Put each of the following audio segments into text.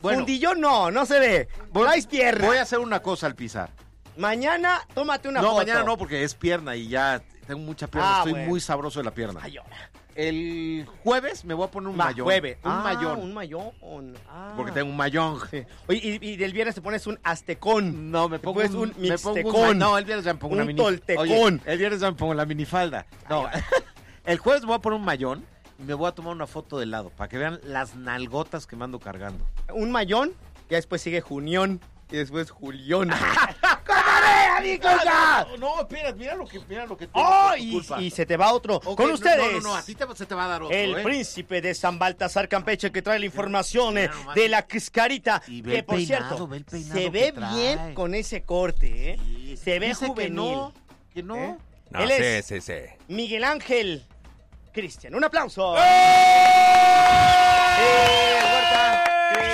Bueno, Fundillón no se ve. Traes pierna. Voy a hacer una cosa al pisar. Mañana, tómate una foto. No, mañana no, porque es pierna y ya tengo mucha pierna. Estoy muy sabroso de la pierna. Ay, ahora. El jueves me voy a poner un mayón. Un mayón. Porque tengo un mayón. Sí. Oye, y del viernes te pones un aztecón. No, me pongo un mixtecón. No, el viernes ya me pongo una mini. Toltecón. Oye, el viernes ya me pongo la minifalda. No, el jueves me voy a poner un mayón y me voy a tomar una foto de lado para que vean las nalgotas que me ando cargando. Un mayón, y después sigue Junión, y después Julión. No, espera, mira lo que tengo. ¡Oh! por tu culpa. Y se te va otro. Okay, Con ustedes. No, a ti se te va a dar otro. El príncipe de San Baltasar Campeche, que trae la información de la cascarita. Y ve que el por peinado, cierto, ve el peinado se que ve trae. bien con ese corte, ¿eh? Sí. Se ve Dice juvenil. Que no. ¿Eh? No, Él es sí. Miguel Ángel Cristian. Un aplauso. ¡Oh! Huerta.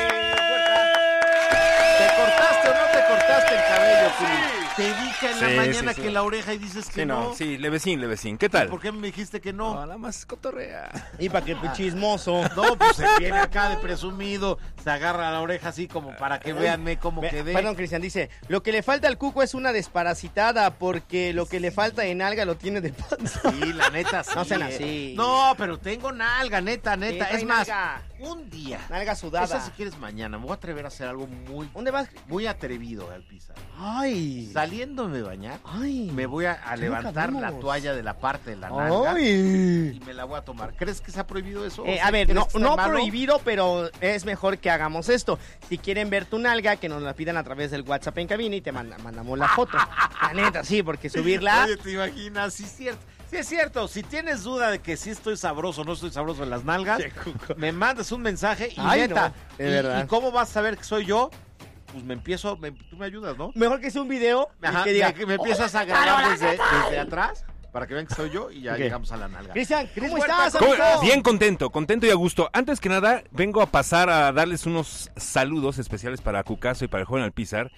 ¿Te cortaste o no te cortaste el cabello, Juli? Te dije en la Sí, mañana sí. que la oreja y dices que no. Sí, levecín. ¿Qué tal? ¿Por qué me dijiste que no? No, nada más cotorrea. Y para que chismoso. No, pues se viene acá de presumido, se agarra la oreja así como para que veanme cómo quedé. Perdón, Cristian, dice, lo que le falta al cuco es una desparasitada, porque lo que le falta en alga lo tiene de panza. Sí, la neta sí. No sean así. No, pero tengo nalga, neta. Sí, Es trae más, nalga. un día. Nalga sudada. Esa si quieres mañana. Me voy a atrever a hacer algo ¿Dónde vas? muy atrevido al pisar. Ay. Saliéndome de bañar, Ay. me voy a levantar la cabemos. toalla de la parte de la nalga Ay. y me la voy a tomar. ¿Crees que se ha prohibido eso? A ver, no malo? prohibido, pero es mejor que hagamos esto. Si quieren ver tu nalga, que nos la pidan a través del WhatsApp en cabina y te mandamos la foto. La neta, sí, porque subirla... Oye, ¿te imaginas? Sí, es cierto. Sí, es cierto. Si tienes duda de que sí estoy sabroso o no estoy sabroso en las nalgas, me mandas un mensaje y Ay, neta. no, de verdad. ¿Y cómo vas a saber que soy yo? Pues tú me ayudas, ¿no? Mejor que sea un video Ajá, y que diga... me empiezas a grabar desde atrás para que vean que soy yo y ya Ok. llegamos a la nalga. Cristian, ¿cómo Huerta, estás, ¿Cómo? amigo? Bien contento y a gusto. Antes que nada, vengo a pasar a darles unos saludos especiales para Cucaso y para el joven Alpizar,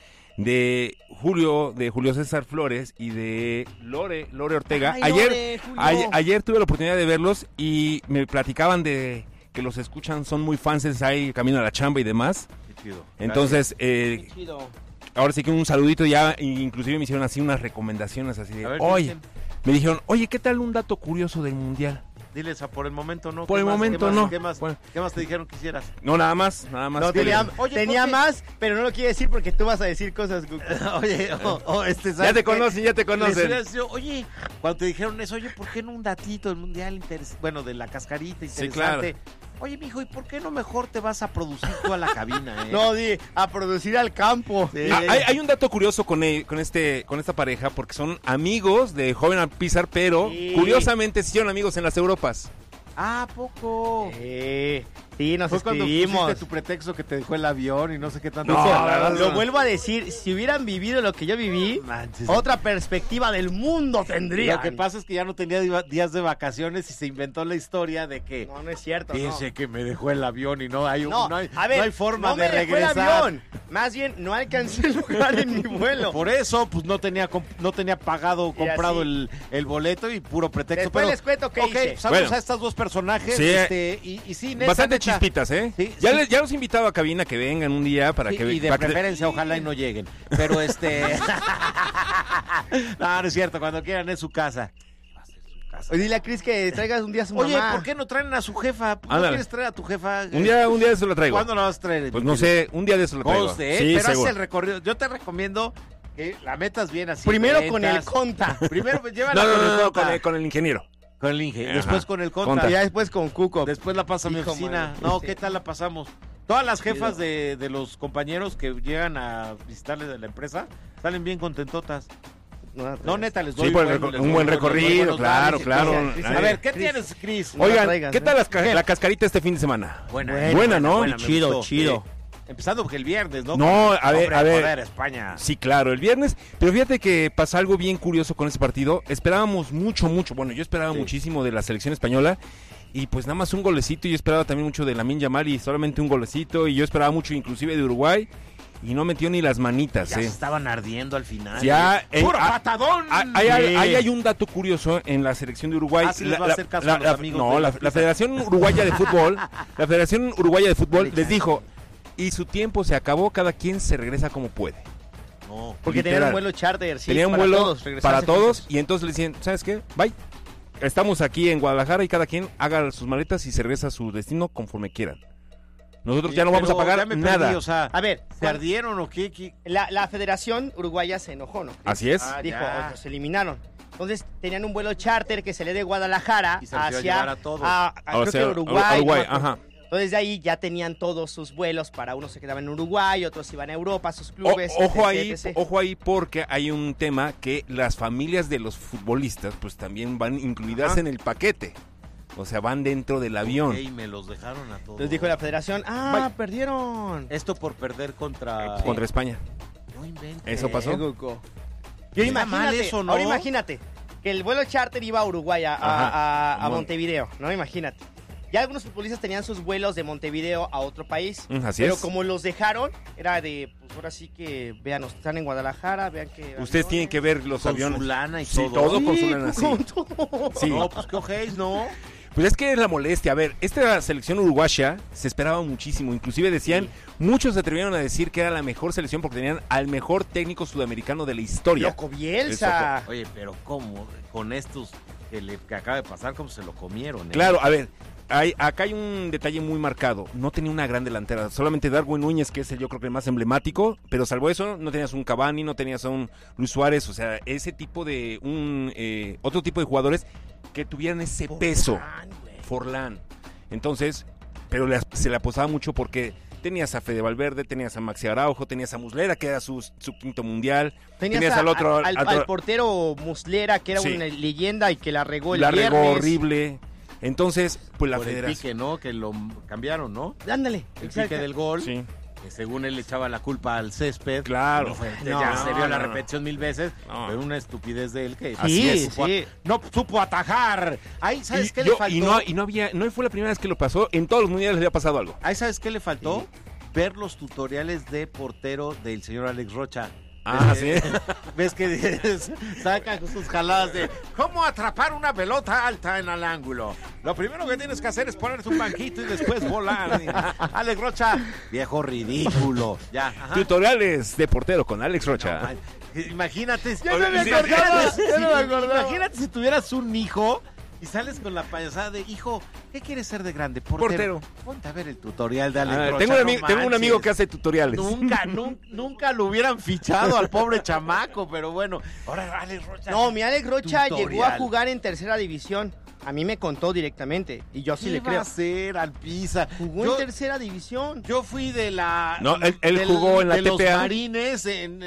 de Julio César Flores y de Lore Ortega. Ay, Lore, Julio. Ayer tuve la oportunidad de verlos y me platicaban de que los escuchan, son muy fans ahí camino a la chamba y demás. Qué chido. Entonces, Qué chido. ahora sí que un saludito ya, inclusive me hicieron así unas recomendaciones así de, A ver, oye, dicen. me dijeron, oye, ¿qué tal un dato curioso del Mundial? Diles, por el momento no. Por ¿Qué el más, momento qué más, no. ¿Qué más, Bueno. ¿Qué más te dijeron que hicieras? No, nada más. No, tenía Oye, ¿por qué? más, pero no lo quiere decir porque tú vas a decir cosas, Cuco. Oye, Ya ¿sabes te qué? conocen, ya te Les conocen. hubiera sido, oye, cuando te dijeron eso, oye, ¿por qué no un datito del mundial bueno, de la cascarita Sí, interesante? Oye, mijo, ¿y por qué no mejor te vas a producir toda la cabina, No, a producir al campo. Sí. Hay un dato curioso con esta pareja, porque son amigos de joven Alpizar, pero Sí. curiosamente sí son amigos en las Europas. Ah, ¿a poco? Sí, nos Fue cuando escribimos. pusiste tu pretexto que te dejó el avión y no sé qué tanto. No, Dice, la verdad, Lo vuelvo a decir, si hubieran vivido lo que yo viví, manches. otra perspectiva del mundo tendría. Lo que pasa es que ya no tenía días de vacaciones y se inventó la historia de que No es cierto. fíjense que me dejó el avión y no hay, No, no hay, a ver, no hay forma no de me dejó el regresar. avión. Más bien, no alcancé el lugar en mi vuelo. Por eso, pues no tenía pagado, Y comprado así. el boleto y puro pretexto. Después pero, les cuento qué ok, hice. saludos Bueno. a estos dos personajes. Sí. Y sí, neta, Bastante neta. chispitas, ¿eh? Sí, ya, sí. Ya los he invitado a cabina que vengan un día para Sí, que y de para que- preferencia, ojalá y no lleguen. Pero no, no es cierto, cuando quieran es su casa. Va a ser su casa. Dile a Cris que traigas un día a su Oye, mamá. ¿por qué no traen a su jefa? ¿No Ándale. quieres traer a tu jefa? Un día de eso la traigo. ¿Cuándo la vas a traer? Pues no sé, un día de eso la traigo. Conste, Sí, pero seguro. haz el recorrido. Yo te recomiendo que la metas bien así. Primero ventas. con el conta. Primero llévala No, con el no, conta. con el ingeniero. Con el Inge. Ajá. Después con el conta. Conta. Y ya después con Cuco. Después la paso a mi Hijo, oficina. mano. No, Sí. ¿qué tal la pasamos? Todas las jefas de los compañeros que llegan a visitarles de la empresa salen bien contentotas. No, neta, les doy Sí, por les doy un buen recorrido, buenos claro, vales y claro. todo. Cris, A ver, ¿qué Cris. tienes, Cris? No la Oigan, traigas, ¿qué tal ¿Qué? la cascarita este fin de semana? Buena, ¿no? me Chido, gustó. chido. Empezando porque el viernes, ¿no? No, a ver, Hombre, a ver. Poder, España. Sí, claro, el viernes. Pero fíjate que pasa algo bien curioso con ese partido. Esperábamos mucho. Bueno, yo esperaba Sí. muchísimo de la selección española. Y pues nada más un golecito. Yo esperaba también mucho de Lamine Yamal y solamente un golecito. Y yo esperaba mucho inclusive de Uruguay. Y no metió ni las manitas, Ya se estaban ardiendo al final. Ya, ¡Puro patadón! Ahí hay un dato curioso en la selección de Uruguay. Ah, sí les va a hacer caso a los amigos no, de la la Federación Uruguaya de Fútbol, les dijo, y su tiempo se acabó, cada quien se regresa como puede. No. Porque Literal. tenían un vuelo charter, sí. Tenían un para vuelo todos, para regresarse todos juntos. y entonces le decían, ¿sabes qué? Bye. Estamos aquí en Guadalajara y cada quien haga sus maletas y se regresa a su destino conforme quieran. Nosotros ya no vamos a Pero ya pagar me nada. perdí, o sea, A ver, ¿se ardieron o qué? la Federación Uruguaya se enojó, ¿no? Así es. Dijo, ya. los eliminaron. Entonces tenían un vuelo charter que se le de Guadalajara Y se los iba a hacia llevar a todos. creo sea, que Uruguay. Uruguay, ¿no? ajá. Entonces de ahí ya tenían todos sus vuelos para unos se quedaban en Uruguay, otros iban a Europa, sus clubes. Ojo etc, ahí, etc. ojo ahí porque hay un tema que las familias de los futbolistas pues también van incluidas Ajá. en el paquete. O sea, van dentro del avión. Ok, me los dejaron a todos. Entonces dijo la Federación, perdieron. Esto por perder contra... Contra España. No inventes. Eso pasó. Y Está mal imagínate, eso, ¿no? ahora imagínate que el vuelo charter iba a Uruguay, a Montevideo, ¿no? Imagínate. Ya algunos futbolistas tenían sus vuelos de Montevideo a otro país. Así pero es. como los dejaron, era de, pues ahora sí que, vean, están en Guadalajara, vean que... Ustedes tienen que ver los Con aviones. su lana y Sí, todo. todo con Sí, su lana, sí. con todo. Sí. No, pues qué ojéis, ¿no? Pues es que es la molestia. A ver, esta selección uruguaya se esperaba muchísimo. Inclusive decían, muchos se atrevieron a decir que era la mejor selección porque tenían al mejor técnico sudamericano de la historia. Loco Bielsa. Oye, pero ¿cómo? Con estos que acaba de pasar, ¿cómo se lo comieron? Claro, a ver, acá hay un detalle muy marcado. No tenía una gran delantera. Solamente Darwin Núñez, que es yo creo que el más emblemático. Pero salvo eso, no tenías un Cavani, no tenías a un Luis Suárez. O sea, ese tipo de otro tipo de jugadores que tuvieran ese peso. Forlán. Entonces, pero se le apostaba mucho porque tenías a Fede Valverde, tenías a Maxi Araujo, tenías a Muslera, que era su quinto mundial. Tenías al otro. al portero Muslera, que era Sí. una leyenda y que la regó el la viernes. regó horrible. Entonces, pues la Por el federación. pique, ¿no? Que lo cambiaron, ¿no? Ándale. El exacto. pique del gol. Sí. Que según él le echaba la culpa al césped. Claro. No fue- No, ya se vio la no. repetición 1000 veces. No. Fue una estupidez de él que Sí, supo, sí. no supo atajar. Ahí, ¿sabes qué Y le faltó? no fue la primera vez que lo pasó. En todos los mundiales le había pasado algo. Ahí, ¿sabes qué le faltó? Ver los tutoriales de portero del señor Alex Rocha. Ah, ¿Ves que sacan sus jaladas de cómo atrapar una pelota alta en el ángulo? Lo primero que tienes que hacer es ponerte un banquito y después volar. Alex Rocha, viejo ridículo. Ya. Ajá. Tutoriales de portero con Alex Rocha. Imagínate. Ya no me acordaba, ya no me acordaba. Imagínate si tuvieras un hijo y sales con la payasada de, hijo, ¿qué quieres ser de grande? Portero. Ponte a ver el tutorial de Alex Rocha. Tengo un amigo que hace tutoriales. Nunca lo hubieran fichado al pobre chamaco, pero bueno. Ahora Alex Rocha. No, mi Alex Rocha Tutorial. llegó a jugar en tercera división. A mí me contó directamente y yo sí ¿Qué le va creo. a hacer Alpiza? Jugó en tercera división. Yo fui de la... No, él jugó en la de los TPA. marines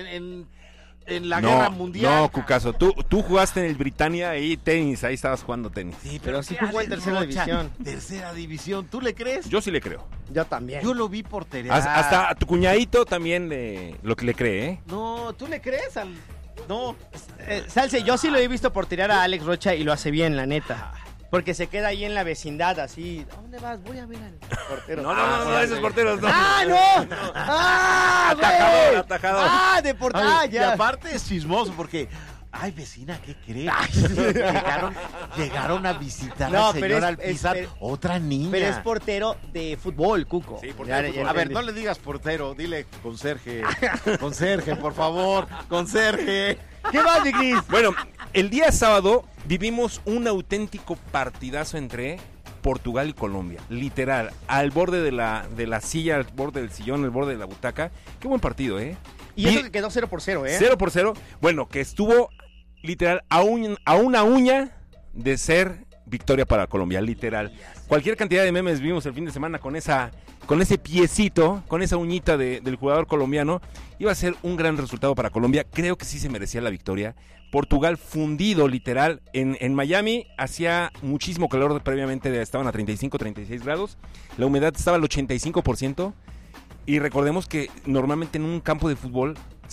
en la guerra mundial. No, Cucaso, tú jugaste en el Britannia y tenis, ahí estabas jugando tenis. Sí, Pero sí ¿qué jugó en Alex tercera Rocha? división. Tercera división, ¿tú le crees? Yo sí le creo. Yo también. Yo lo vi porterear. Hasta a tu cuñadito también lo que le cree, ¿eh? No, ¿tú le crees? No. Salce, yo sí lo he visto porterear a Alex Rocha y lo hace bien, la neta. Porque se queda ahí en la vecindad, así. ¿A dónde vas? Voy a ver al portero. No, esos porteros no. ¡Ah, no! ¡Ah, güey! Atajador. ¡Ah, de portada! Y Ya. aparte es chismoso porque... Ay, vecina, ¿qué crees? Llegaron a visitar No, al pero señor es- Alpizar, es- otra niña. Pero es portero de fútbol, Cuco. Sí, portero de fútbol. A ver, no le digas portero, dile conserje. Conserje, por favor, conserje. ¿Qué más, mi Cris? Bueno, el día sábado vivimos un auténtico partidazo entre Portugal y Colombia. Literal, al borde de la silla, al borde del sillón, al borde de la butaca. Qué buen partido, ¿eh? Y eso que quedó 0-0, ¿eh? 0-0. Bueno, que estuvo literal a una uña de ser victoria para Colombia, literal. Cualquier cantidad de memes vimos el fin de semana con ese piecito, con esa uñita del jugador colombiano. Iba a ser un gran resultado para Colombia. Creo que sí se merecía la victoria. Portugal fundido, literal. En Miami hacía muchísimo calor previamente, estaban a 35, 36 grados. La humedad estaba al 85%. Y recordemos que normalmente en un campo de fútbol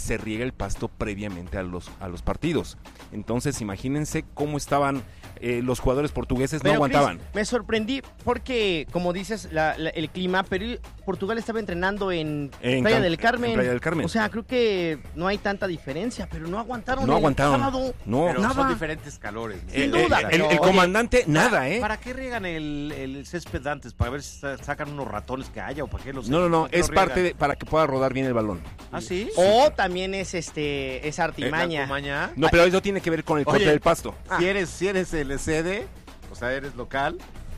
se riega el pasto previamente a los partidos. Entonces, imagínense cómo estaban los jugadores portugueses, Pero, no aguantaban. Chris, me sorprendí porque, como dices, el clima, pero Portugal estaba entrenando en Playa del Carmen. En Playa del Carmen. O sea, creo que no hay tanta diferencia, pero no aguantaron. No aguantaron. El sábado. No, Pero nada. son diferentes calores. Sin duda, El pero, comandante, nada, ¿eh? ¿Para qué riegan el césped antes? ¿Para ver si sacan unos ratones que haya o para qué los No, ¿por qué es lo parte riegan? para que pueda rodar bien el balón. ¿Ah, sí? O también es esa artimaña. ¿Artimaña? No, pero eso tiene que ver con el corte Oye, del pasto. Si eres el sede, o sea, eres local,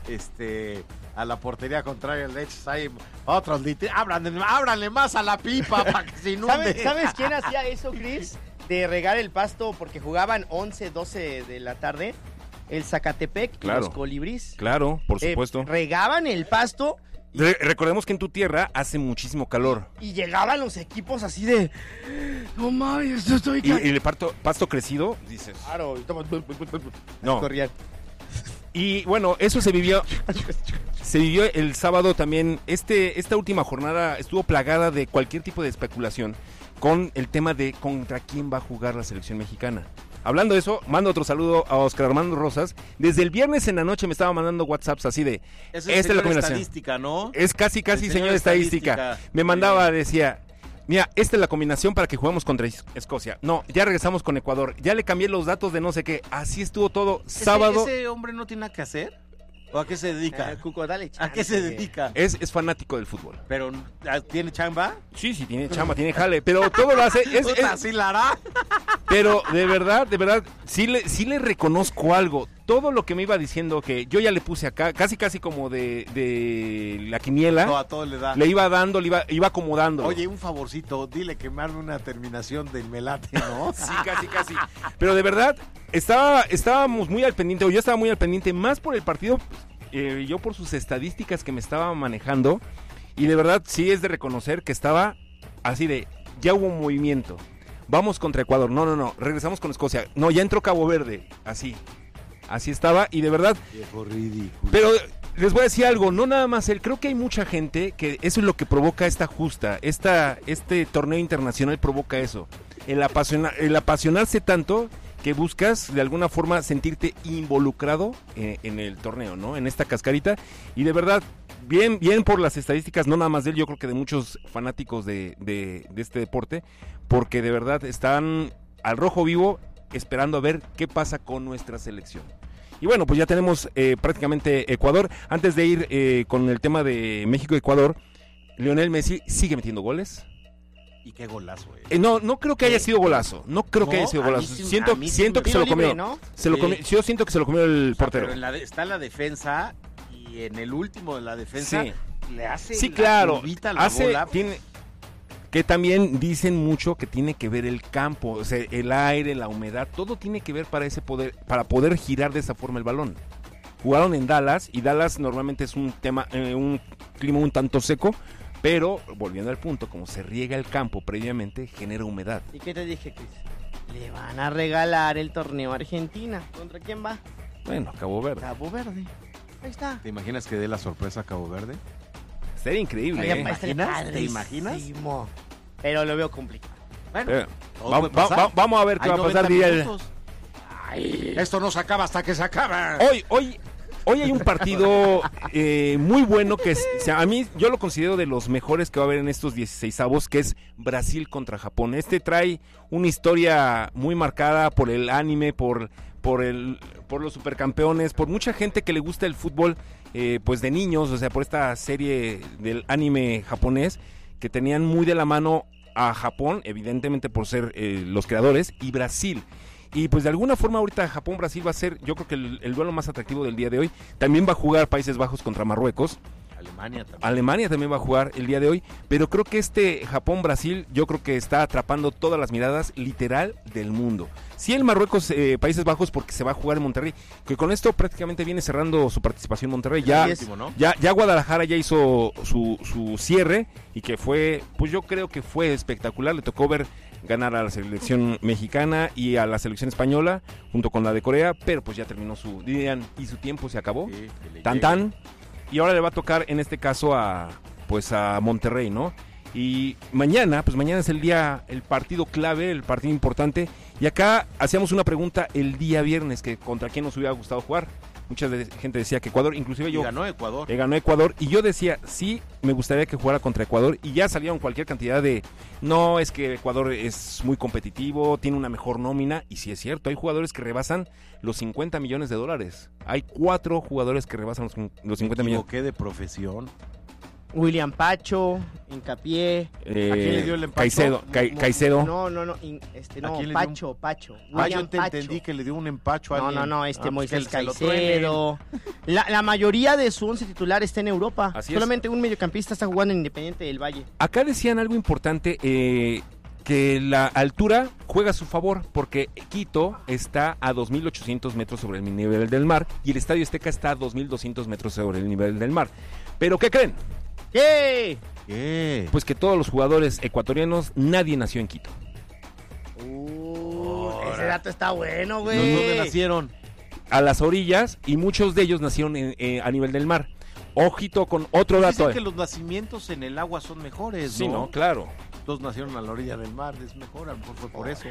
a la portería contraria le echas ahí otros litros. Ábranle más a la pipa para que se inunde. ¿Sabes quién hacía eso, Chris? De regar el pasto porque jugaban 11, 12 de la tarde. El Zacatepec Claro. y los Colibríes. Claro, por supuesto. Regaban el pasto Recordemos que en tu tierra hace muchísimo calor. y llegaban los equipos así de... No mames, estoy... Y el pasto crecido, dices. Claro, No. corrían. Y bueno, eso se vivió el sábado también. Esta última jornada estuvo plagada de cualquier tipo de especulación con el tema de contra quién va a jugar la selección mexicana. Hablando de eso, mando otro saludo a Oscar Armando Rosas. Desde el viernes en la noche me estaba mandando WhatsApps así de... Es esta es la combinación. estadística, ¿no? Es casi El señor estadística. Me mandaba, decía, mira, esta es la combinación para que juguemos contra Escocia. No, ya regresamos con Ecuador. Ya le cambié los datos de no sé qué. Así estuvo todo sábado. ¿Ese hombre no tiene nada que hacer? ¿O a qué se dedica? Cuco, dale ¿A qué se dedica? Es fanático del fútbol. ¿Pero tiene chamba? Sí, tiene chamba, tiene jale, pero todo lo hace. ¿Así la hará? Pero de verdad, sí le reconozco algo. Todo lo que me iba diciendo que yo ya le puse acá, casi como de la quiniela. No, a todo le da. Le iba dando, le iba acomodando. Oye, un favorcito, dile que me arme una terminación del melate, ¿no? Sí, casi. Pero de verdad, estábamos muy al pendiente, o yo estaba muy al pendiente, más por el partido, yo por sus estadísticas que me estaba manejando. Y de verdad, sí es de reconocer que estaba así de, ya hubo movimiento. Vamos contra Ecuador. No, regresamos con Escocia. No, ya entró Cabo Verde. Así estaba, y de verdad. Viejo ridículo. Pero les voy a decir algo, no nada más él, creo que hay mucha gente que eso es lo que provoca esta justa, este torneo internacional provoca eso, el apasionarse tanto que buscas de alguna forma sentirte involucrado en el torneo, ¿no? En esta cascarita, y de verdad, bien por las estadísticas, no nada más de él, yo creo que de muchos fanáticos de este deporte, porque de verdad están al rojo vivo esperando a ver qué pasa con nuestra selección. Y bueno, pues ya tenemos prácticamente Ecuador. Antes de ir con el tema de México-Ecuador, Lionel Messi sigue metiendo goles. Y qué golazo, No creo que haya sido golazo. No creo que haya sido golazo. Siento que se lo comió. ¿no? Yo siento que se lo comió el portero. Pero está en la defensa y en el último de la defensa Sí. le hace Sí, la claro. curvita a la bola. Que también dicen mucho que tiene que ver el campo, o sea, el aire, la humedad, todo tiene que ver para poder girar de esa forma el balón. Jugaron en Dallas, y Dallas normalmente es un clima un tanto seco, pero volviendo al punto, como se riega el campo previamente, genera humedad. ¿Y qué te dije, Chris? Le van a regalar el torneo a Argentina. ¿Contra quién va? Bueno, Cabo Verde. Cabo Verde. Ahí está. ¿Te imaginas que dé la sorpresa a Cabo Verde? Sería increíble. Oiga, ¿eh? pa, estaría ¿Te imaginas? padrísimo. Pero lo veo complicado. Bueno, todo Vamos, puede pasar. vamos a ver qué Hay va a pasar. 90 Diría el- minutos. Esto no se acaba hasta que se acaba. Hoy hay un partido muy bueno que a mí yo lo considero de los mejores que va a haber en estos 16avos, que es Brasil contra Japón. Trae una historia muy marcada por el anime, por los supercampeones, por mucha gente que le gusta el fútbol, pues de niños, o sea, por esta serie del anime japonés, que tenían muy de la mano a Japón, evidentemente por ser los creadores, y Brasil. Y pues de alguna forma ahorita Japón-Brasil va a ser, yo creo que el duelo más atractivo del día de hoy. También va a jugar Países Bajos contra Marruecos. Alemania también va a jugar el día de hoy. Pero creo que Japón-Brasil, yo creo que está atrapando todas las miradas literal del mundo. Sí, el Marruecos, Países Bajos, porque se va a jugar en Monterrey. Que con esto prácticamente viene cerrando su participación en Monterrey. Ya Guadalajara ya hizo su cierre, y que fue, pues yo creo que fue espectacular. Le tocó ver ganar a la selección mexicana y a la selección española junto con la de Corea, pero pues ya terminó su tiempo se acabó. Sí, Tan. Y ahora le va a tocar en este caso a Monterrey, ¿no? Y mañana es el partido clave, el partido importante. Y acá hacíamos una pregunta el día viernes, que contra quién nos hubiera gustado jugar. Mucha gente decía que Ecuador, inclusive yo. Ganó Ecuador. Ganó Ecuador. Y yo decía, sí, me gustaría que jugara contra Ecuador. Y ya salieron cualquier cantidad de, no, es que Ecuador es muy competitivo, tiene una mejor nómina. Y sí es cierto, hay jugadores que rebasan los 50 millones de dólares. Hay 4 jugadores que rebasan los 50 millones. ¿Qué de profesión? William Pacho, Hincapié. ¿A quién le dio el empacho? Caicedo. No, Pacho. Yo te entendí que le dio un empacho a alguien. No, Moisés Caicedo. La mayoría de su 11 titular está en Europa. Solamente un mediocampista está jugando en Independiente del Valle. Acá decían algo importante, que la altura juega a su favor, porque Quito está a 2.800 metros sobre el nivel del mar y el Estadio Azteca está a 2.200 metros sobre el nivel del mar. ¿Pero qué creen? ¿Qué? Pues que todos los jugadores ecuatorianos, nadie nació en Quito. Ese dato está bueno, güey. ¿Dónde nacieron? A las orillas, y muchos de ellos nacieron a nivel del mar. Ojito con otro dato. Dicen que los nacimientos en el agua son mejores, ¿no? Sí, ¿no? Claro. Todos nacieron a la orilla del mar, es mejor, a lo mejor fue por eso.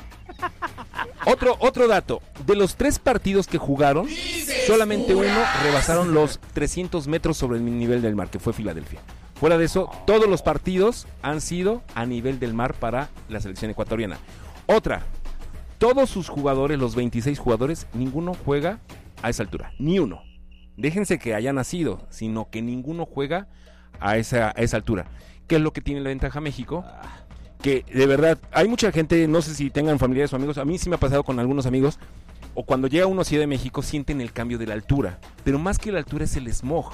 Otro dato, de los 3 partidos que jugaron, solamente uno rebasaron los 300 metros sobre el nivel del mar, que fue Filadelfia. Fuera de eso, todos los partidos han sido a nivel del mar para la selección ecuatoriana. Otra, todos sus jugadores, los 26 jugadores, ninguno juega a esa altura, ni uno. Déjense que haya nacido, sino que ninguno juega a esa altura. ¿Qué es lo que tiene la ventaja México? Que de verdad, hay mucha gente, no sé si tengan familiares o amigos, a mí sí me ha pasado con algunos amigos, o cuando llega uno a Ciudad de México sienten el cambio de la altura, pero más que la altura es el smog.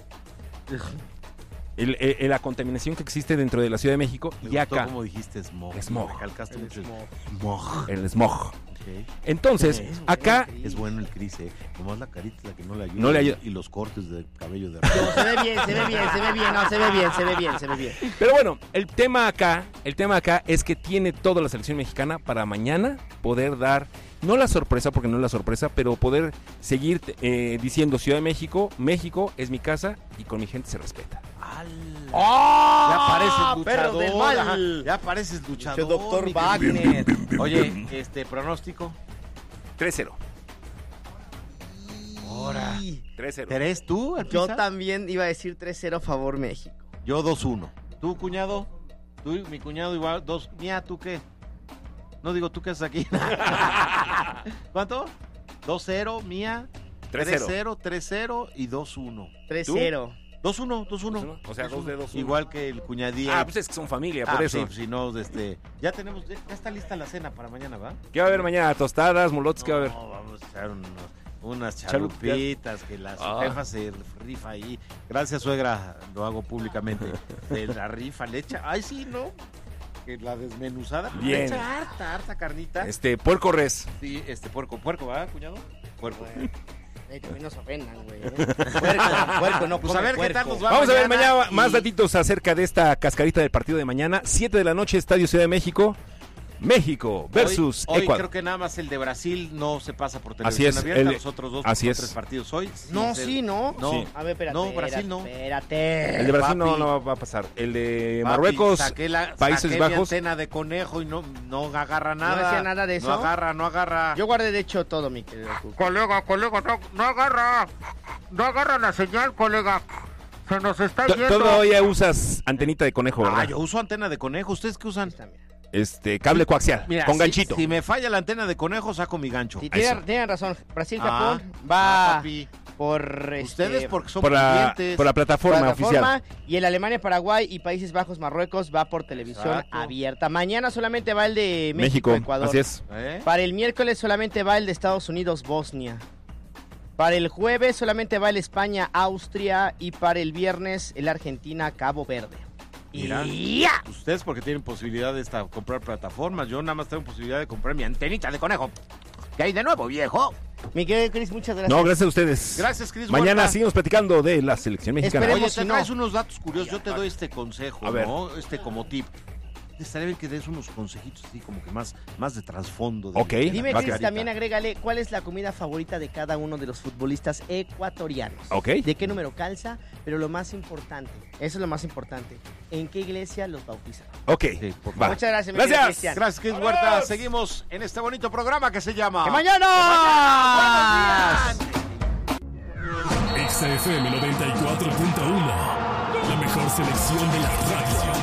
La contaminación que existe dentro de la Ciudad de México. Y acá, como dijiste, smog. Recalcaste mucho smog. El smog. Okay. Entonces, acá es bueno el Cris, nomás la carita es la que no le ayuda, no le ayuda. Y los cortes de cabello de no, se ve bien. Pero bueno, el tema acá es que tiene toda la selección mexicana para mañana poder dar, no la sorpresa, porque no es la sorpresa, pero poder seguir diciendo Ciudad de México, México es mi casa y con mi gente se respeta. Ya pareces luchador. Perro del mal. Ya pareces luchador. Doctor Wagner. Oye, pronóstico. 3-0. Ahora. 3-0. ¿Eres tú? Yo también iba a decir 3-0 a favor México. Yo 2-1. ¿Tú, cuñado? Tú, mi cuñado igual. 2. Mía, ¿tú qué? No digo, ¿tú qué haces aquí? ¿Cuánto? 2-0, Mía. 3-0, 3-0 y 2-1. 3-0. 2-1. O sea, 2-2. Igual que el cuñadillo. Pues es que son familia, por eso. Sí, si no, ya está lista la cena para mañana, ¿va? ¿Qué va a haber mañana? ¿Tostadas, molotes? ¿Qué va a haber? No, vamos a echar unas chalupitas, que la jefa se rifa ahí. Gracias, suegra, lo hago públicamente. De la rifa, le echa. Ay, sí, ¿no? Que la desmenuzada. Bien. Le echa harta carnita. Puerco res. Sí, puerco, ¿va, cuñado? Puerco. También nos ofendan, güey. Puerco no pues come a ver puerco. qué tal nos va. Vamos a ver mañana más datitos acerca de esta cascarita del partido de mañana. 7 de la noche, Estadio Ciudad de México. México versus hoy Ecuador. Creo que nada más el de Brasil no se pasa por televisión abierta. Los otros 2 3 partidos hoy. No, sí, ¿no? Sí. A ver, espérate. No, Brasil no. Espérate. El de Brasil no va a pasar. El de Marruecos, Países saqué Bajos. Mi antena de conejo y no agarra nada. No hacía nada de eso. No agarra. Yo guardé de hecho todo, mi querido Cuca. Colega, no agarra. No agarra la señal, colega. Se nos está yendo. Todavía usas antenita de conejo, ¿verdad? Yo uso antena de conejo. ¿Ustedes qué usan? Cable coaxial, mira, con ganchito. Si me falla la antena de conejo, saco mi gancho. Sí, tienen razón. Brasil-Japón va por... Ustedes porque son por la plataforma oficial. Y el Alemania-Paraguay y Países Bajos-Marruecos va por televisión abierta. Mañana solamente va el de México-Ecuador. Así es. Para el miércoles solamente va el de Estados Unidos-Bosnia. Para el jueves solamente va el España-Austria. Y para el viernes el Argentina-Cabo Verde. Mira, ustedes porque tienen posibilidad de comprar plataformas. Yo nada más tengo posibilidad de comprar mi antenita de conejo. ¿Qué hay de nuevo, viejo? Mi querido Cris, muchas gracias. No, gracias a ustedes. Gracias, Cris. Mañana seguimos platicando de la selección mexicana. Oye, te traes unos datos curiosos. Yo te doy este consejo, ¿no? Como tip. estaría bien que des unos consejitos así como que más de trasfondo. Ok. Dime, Va Cris, que- también agrégale cuál es la comida favorita de cada uno de los futbolistas ecuatorianos. Ok. ¿De qué número calza? Pero lo más importante, eso es lo más importante, ¿en qué iglesia los bautizan? Ok. Sí, por Va. Muchas gracias, mi querido Gracias. Cristian. Gracias, Chris Huerta. Seguimos en este bonito programa que se llama... ¡Que mañana! XFM 94.1, la mejor selección de la radio.